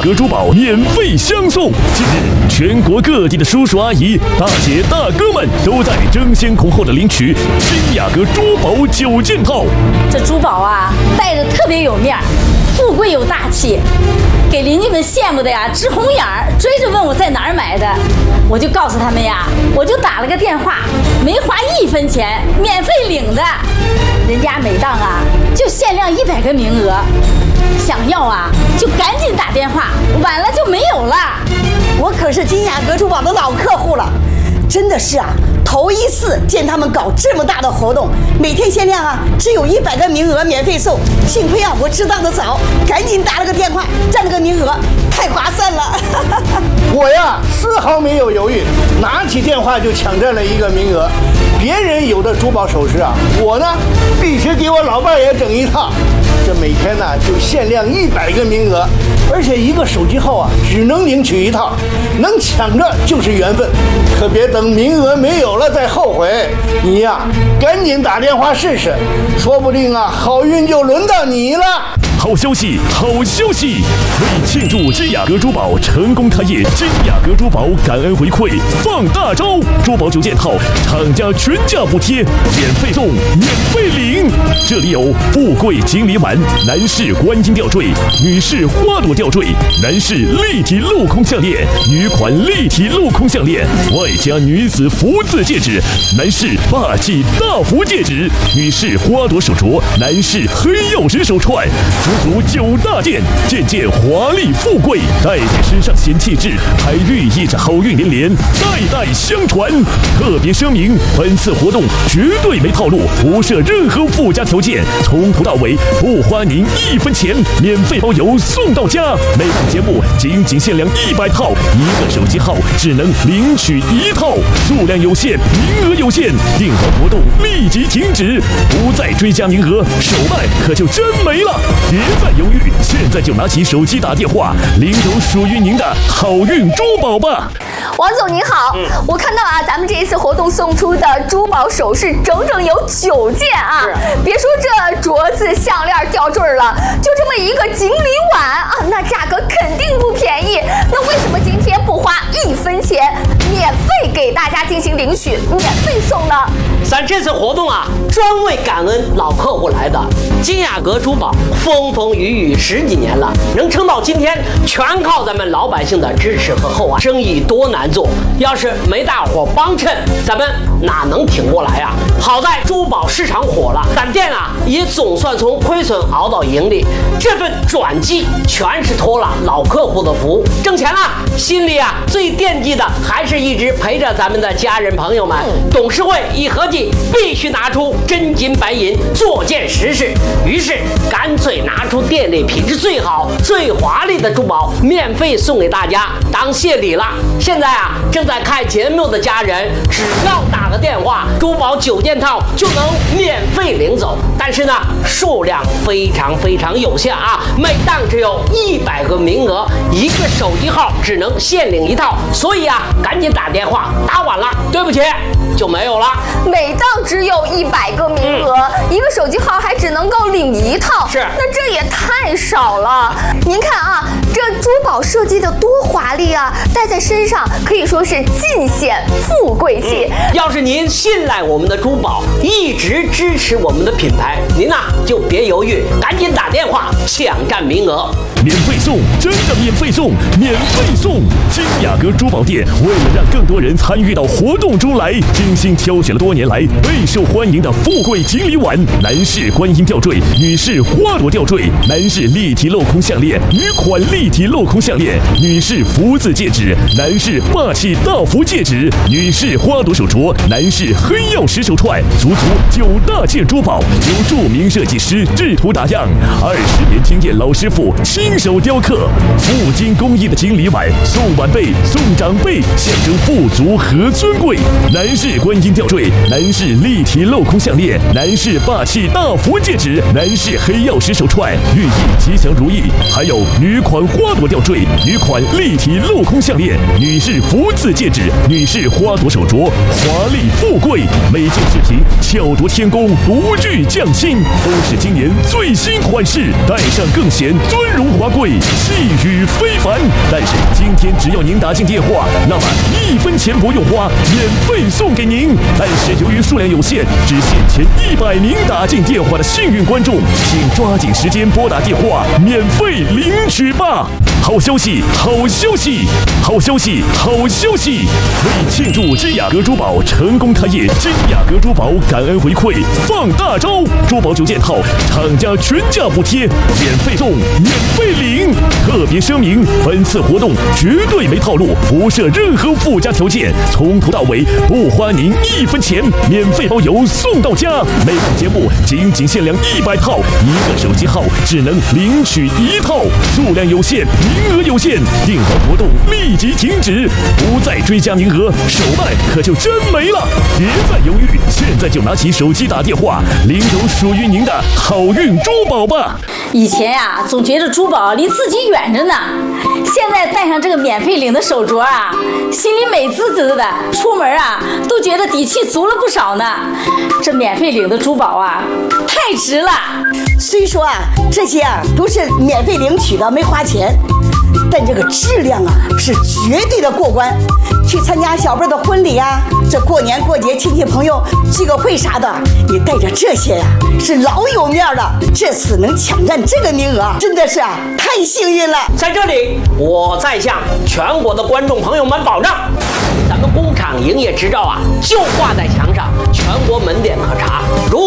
格珠宝免费相送。近日，全国各地的叔叔阿姨、大姐大哥们都在争先恐后的领取金雅阁珠宝9件套。 这珠宝啊，戴着特别有面儿，富贵又大气，给邻居们羡慕的呀直红眼儿，追着问我在哪儿买的。我就告诉他们呀，我就打了个电话，没花1分钱，免费领的。人家每档啊就限量100个名额，想要啊就赶紧打电话，晚了就没有了。 我可是金雅阁珠宝的老客户了，真的是啊，头一次见他们搞这么大的活动，每天限量啊，只有100个名额免费送。幸亏啊，我知道的早，赶紧打了个电话，占了个名额，太划算了。 我呀，丝毫没有犹豫，拿起电话就抢占了1个名额。别人有的珠宝首饰啊，我呢必须给我老伴也整一套。这每天呢就限量100个名额，而且1个手机号啊只能领取1套，能抢着就是缘分，可别等名额没有了再后悔。你呀，赶紧打电话试试，说不定啊好运就轮到你了。 好消息，好消息！为庆祝金雅阁珠宝成功开业，金雅阁珠宝感恩回馈放大招，珠宝9件套，厂家全价补贴，免费送，免费领。这里有富贵锦鲤碗、男士观音吊坠、女士花朵吊坠、男士立体镂空项链、女款立体镂空项链，外加女子福字戒指、男士霸气大福戒指、女士花朵手镯、男士黑曜石手串。足9大件，件件华丽富贵，戴在身上显气质，还寓意着好运连连，代代相传。特别声明，本次活动绝对没套路，不设任何附加条件，从头到尾不花您1分钱，免费包邮送到家。每档节目仅限量100套，1个手机号只能领取1套，数量有限，名额有限，订单活动立即停止，不再追加名额，手办可就真没了。别再犹豫，现在就拿起手机打电话，领走属于您的好运珠宝吧。 王总您好，我看到啊，咱们这一次活动送出的珠宝首饰整有9件啊，别说这镯子、项链、吊坠了，就这么一个锦鲤碗啊，那价格肯定不便宜。那为什么今天不花1分钱，免费给大家进行领取，免费送呢？ 咱这次活动啊，专为感恩老客户来的。金雅阁珠宝风风雨雨10几年了，能撑到今天，全靠咱们老百姓的支持和厚爱。生意多难做，要是没大伙帮衬，咱们哪能挺过来啊？好在珠宝市场火了，咱店啊也总算从亏损熬到盈利。这份转机全是托了老客户的福，挣钱了，心里啊最惦记的还是一直陪着咱们的家人朋友们。董事会一合计，必须拿出真金白银做件实事，于是干脆拿出店里品质最好、最华丽的珠宝，免费送给大家当谢礼了。现在啊，正在看节目的家人，只要打个电话，珠宝9件套就能免费领走。但是呢，数量非常有限啊，每档只有100个名额，1个手机号只能限领1套，所以啊，赶紧打电话，打晚了，对不起，就没有了。 每档只有100个名额，1个手机号还只能够领1套， 是， 那这也太少了。您看啊，这珠宝设计的多华丽啊，戴在身上可以说是尽显富贵气。 要是您信赖我们的珠宝，一直支持我们的品牌，您呐就别犹豫，赶紧打电话抢占名额。 免费送，真的免费送，免费送！金雅阁珠宝店为了让更多人参与到活动中来，精心挑选了多年来备受欢迎的富贵锦鲤碗、男士观音吊坠、女士花朵吊坠、男士立体镂空项链、女款立体镂空项链、女士福字戒指、男士霸气大福戒指、女士花朵手镯、男士黑曜石手串，足9大件珠宝，由著名设计师制图打样，20年经验老师傅亲手雕刻，富金工艺的锦鲤碗，送晚辈、送长辈，象征富足和尊贵。男士观音吊坠、男士立体镂空项链、男士霸气大福戒指、男士黑曜石手串，寓意吉祥如意。还有女款花花朵吊坠，女款立体镂空项链，女士福字戒指，女士花朵手镯，华丽富贵，每件饰品巧夺天工，不惧匠心，都是今年最新款式，戴上更显尊荣华贵，气宇非凡。但是今天只要您打进电话，那么1分钱不用花，免费送给您。但是由于数量有限，只限前100名打进电话的幸运观众，请抓紧时间拨打电话，免费领取吧。好消息，好消息，好消息，好消息！为庆祝金雅阁珠宝成功开业，金雅阁珠宝感恩回馈放大招，珠宝9件套，厂家全价补贴，免费送，免费领。特别声明，本次活动绝对没套路，不设任何附加条件，从头到尾不花您1分钱，免费包邮送到家。每档节目仅限量100套，一个手机号只能领取1套，数量有限，名额有限，订单活动立即停止，不再追加名额，手慢可就真没了。别再犹豫，现在就拿起手机打电话，领走属于您的好运珠宝吧。 以前呀，总觉得珠宝离自己远着呢，现在戴上这个免费领的手镯啊，心里美滋滋的，出门啊都觉得底气足了不少呢。这免费领的珠宝啊，太值了。 虽说啊，这些啊都是免费领取的，没花钱，但这个质量啊是绝对的过关。去参加小辈的婚礼啊，这过年过节亲戚朋友聚个会啥的，你带着这些呀，是老有面了。这次能抢占这个名额，真的是啊太幸运了。 在这里，我再向全国的观众朋友们保证，咱们工厂营业执照啊就挂在墙上，全国门店可查。如